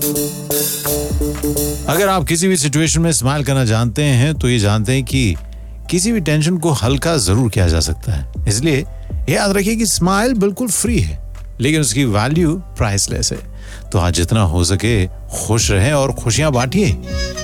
अगर आप किसी भी सिचुएशन में स्माइल करना जानते हैं तो ये जानते हैं कि किसी भी टेंशन को हल्का जरूर किया जा सकता है। इसलिए याद रखिए कि स्माइल बिल्कुल फ्री है, लेकिन उसकी वैल्यू प्राइसलेस है। तो आज जितना हो सके खुश रहें और खुशियां बांटिए।